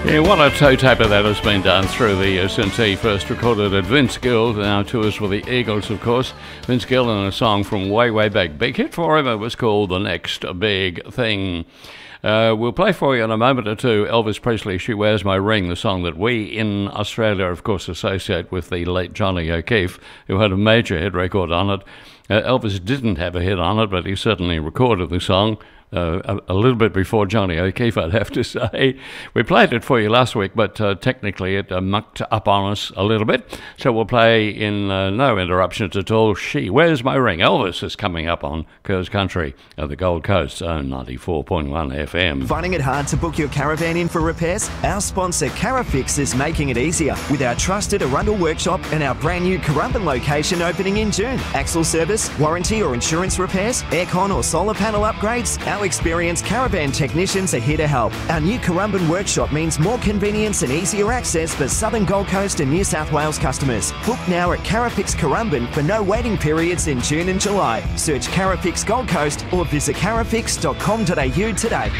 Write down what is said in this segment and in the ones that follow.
Yeah, what a toe tapper that has been done through the years since he first recorded at Vince Gill, now tours with the Eagles, of course. Vince Gill and a song from way, way back. Big hit for him. It was called The Next Big Thing. We'll play for you in a moment or two Elvis Presley, She Wears My Ring, the song that we in Australia, of course, associate with the late Johnny O'Keefe, who had a major hit record on it. Elvis didn't have a hit on it, but he certainly recorded the song. A little bit before Johnny O'Keefe, I'd have to say. We played it for you last week, but technically it mucked up on us a little bit. So we'll play in no interruptions at all. She Wears My Ring. Elvis is coming up on Kerr's Country of the Gold Coast, 94.1 FM. Finding it hard to book your caravan in for repairs? Our sponsor Carafix is making it easier with our trusted Arundel workshop and our brand new Currumbin location opening in June. Axle service, warranty or insurance repairs, aircon or solar panel upgrades, our experienced caravan technicians are here to help. Our new Currumbin workshop means more convenience and easier access for Southern Gold Coast and New South Wales customers. Book now at Carafix Currumbin for no waiting periods in June and July. Search Carafix Gold Coast or visit carafix.com.au today.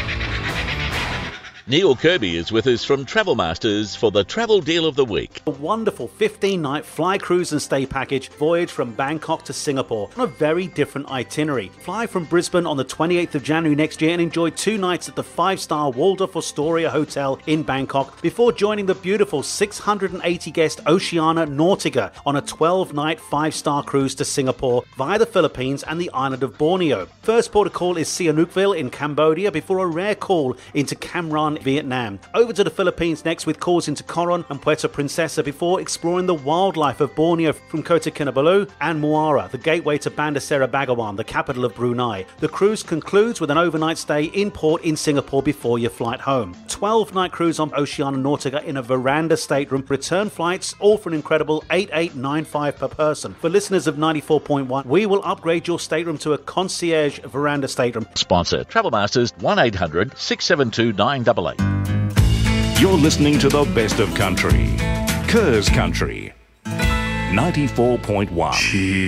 Neil Kirby is with us from Travel Masters for the Travel Deal of the Week. A wonderful 15-night fly, cruise and stay package voyage from Bangkok to Singapore on a very different itinerary. Fly from Brisbane on the 28th of January next year and enjoy 2 nights at the 5-star Waldorf Astoria Hotel in Bangkok before joining the beautiful 680-guest Oceania Nautica on a 12-night 5-star cruise to Singapore via the Philippines and the island of Borneo. First port of call is Sihanoukville in Cambodia before a rare call into Cam Ranh, Vietnam. Over to the Philippines next with calls into Coron and Puerto Princesa before exploring the wildlife of Borneo from Kota Kinabalu and Muara, the gateway to Bandar Seri Begawan, the capital of Brunei. The cruise concludes with an overnight stay in port in Singapore before your flight home. 12-night cruise on Oceania Nautica in a veranda stateroom. Return flights all for an incredible $8,895 per person. For listeners of 94.1, we will upgrade your stateroom to a concierge veranda stateroom. Sponsor Travel Masters 1800 672 988. You're listening to the best of country. Kerr's Country 94.1.